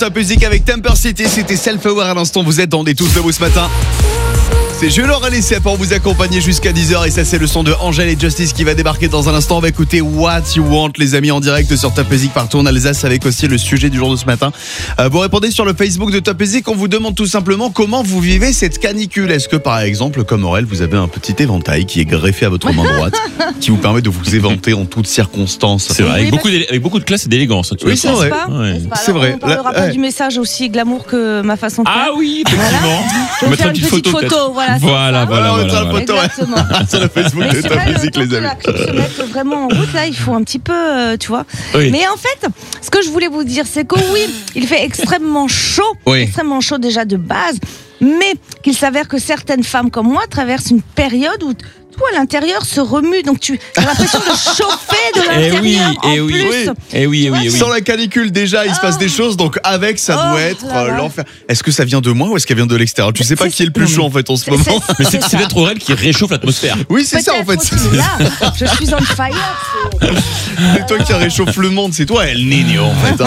Top Music avec Temper City. C'était Self-Aware à l'instant. Vous êtes dans des tous debout ce matin. C'est Je leur ai laissé pour vous accompagner jusqu'à 10h. Et ça, c'est le son de Angèle et Justice qui va débarquer dans un instant. On va écouter What You Want, les amis, en direct sur Top Music partout en Alsace, avec aussi le sujet du jour de ce matin. Vous répondez sur le Facebook de Top Music. On vous demande tout simplement comment vous vivez cette canicule. Est-ce que, par exemple, comme Aurel, vous avez un petit éventail qui est greffé à votre main droite, qui vous permet de vous éventer en toutes circonstances? C'est vrai, avec beaucoup de classe et d'élégance. Oui, c'est vrai. C'est vrai. On parlera pas du message aussi glamour que ma façon de faire. Ah oui, effectivement. Je vais faire une petite photo. Voilà. Exactement. Sur le Facebook de Top Music, les amis. Se mettre vraiment en route, là, il faut un petit peu, tu vois. Oui. Mais en fait, ce que je voulais vous dire, c'est que oui, il fait extrêmement chaud, extrêmement chaud déjà de base, mais qu'il s'avère que certaines femmes comme moi traversent une période où tout à l'intérieur se remue, donc tu as l'impression de chauffer de l'intérieur oui. Sans la canicule déjà, il se passe des choses, donc avec ça doit être l'enfer. Est-ce que ça vient de moi ou est-ce qu'elle vient de l'extérieur? Tu sais pas qui est le plus chaud en fait en ce moment. Mais c'est peut-être Aurel qui réchauffe l'atmosphère. Oui, c'est ça en fait. Là, je suis on fire. C'est toi qui réchauffe le monde, c'est toi El Niño en fait.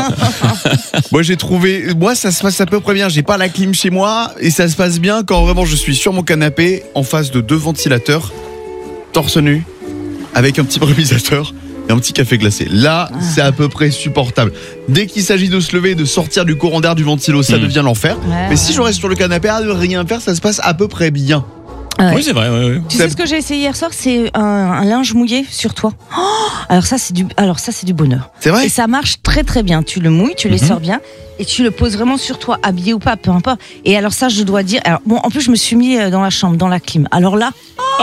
Moi ça se passe à peu près bien. J'ai pas la clim chez moi et ça se passe bien quand vraiment je suis sur mon canapé en face de 2 ventilateurs, torse nu, avec un petit brumisateur et un petit café glacé. Là, c'est à peu près supportable. Dès qu'il s'agit de se lever, de sortir du courant d'air du ventilo, ça devient l'enfer. Mais si je reste sur le canapé à ne rien faire, ça se passe à peu près bien. Oui, c'est vrai. Tu sais ce que j'ai essayé hier soir, c'est un linge mouillé sur toi. Alors ça c'est du bonheur. C'est vrai. Et ça marche très très bien. Tu le mouilles, tu les sors bien et tu le poses vraiment sur toi, habillé ou pas, peu importe. Et alors ça, je dois dire. Alors bon, en plus je me suis mis dans la chambre, dans la clim. Alors là.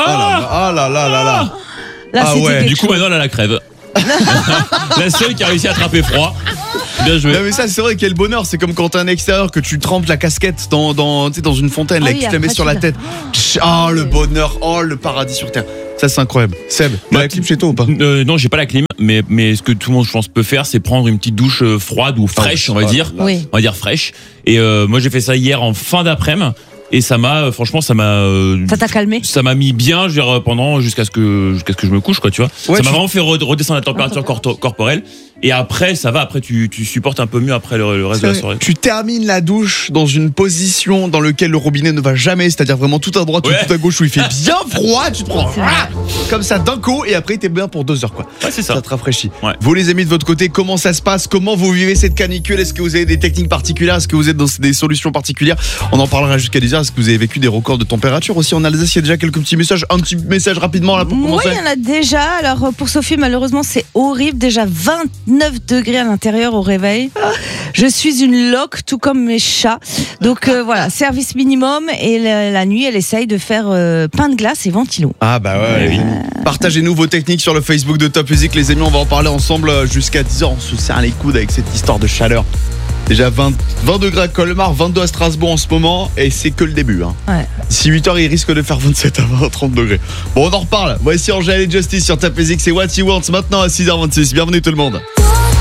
Là, c'était Du coup, maintenant elle a la crève. La seule qui a réussi à attraper froid. Bien joué. Non, mais ça, c'est vrai, quel bonheur. C'est comme quand t'es un extérieur, que tu trempes la casquette dans une fontaine, là, que tu la mets sur la tête. Le bonheur, le paradis sur terre. Ça, c'est incroyable. Seb, t'as la clim chez toi ou pas? Non, j'ai pas la clim, mais ce que tout le monde, je pense, peut faire, c'est prendre une petite douche froide ou fraîche, on va dire. Oui. On va dire fraîche. Et moi, j'ai fait ça hier en fin d'après-midi. Et ça t'a calmé? Ça m'a mis bien, je veux dire, pendant jusqu'à ce que je me couche, quoi, tu vois. Ça m'a vraiment fait redescendre la température corporelle. Et après, ça va. Après, tu supportes un peu mieux après le reste de la soirée. Tu termines la douche dans une position dans laquelle le robinet ne va jamais, c'est-à-dire vraiment tout à droite ou tout à gauche où il fait bien froid. Tu te prends comme ça d'un coup et après t'es bien pour 2 heures, quoi. Ouais, c'est ça. Ça te rafraîchit. Ouais. Vous, les amis, de votre côté, comment ça se passe? Comment vous vivez cette canicule? Est-ce que vous avez des techniques particulières? Est-ce que vous êtes dans des solutions particulières? On en parlera jusqu'à 10h. Est-ce que vous avez vécu des records de température aussi en Alsace? Il y a déjà quelques petits messages. Un petit message rapidement là pour commencer. Oui, il y en a déjà. Alors pour Sophie, malheureusement, c'est horrible. Déjà 29 degrés à l'intérieur au réveil. Je suis une loque, tout comme mes chats. Donc voilà, service minimum. Et la nuit, elle essaye de faire pain de glace et ventilo. Ah bah ouais. Partagez-nous vos techniques sur le Facebook de Top Music, les amis. On va en parler ensemble jusqu'à 10h. On se serre les coudes avec cette histoire de chaleur. Déjà 20 degrés à Colmar, 22 à Strasbourg en ce moment, et c'est que le début. D'ici 8h, il risque de faire 27 à 30 degrés. Bon, on en reparle. Voici Angèle et Justice sur Top Music, c'est What You Want maintenant à 6h26. Bienvenue tout le monde.